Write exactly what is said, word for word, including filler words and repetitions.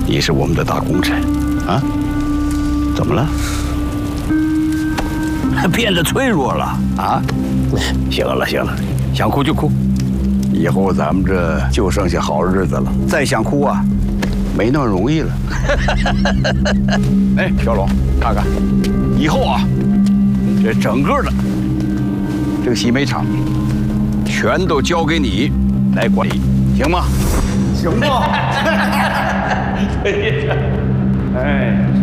你是我们的大功臣，啊？怎么了？变得脆弱了啊？行了行了，想哭就哭，以后咱们这就剩下好日子了。再想哭啊，没那么容易了。哎，小龙，看看，以后啊，这整个的这个洗煤厂，全都交给你来管理，行吗？ 行吗？ 哎。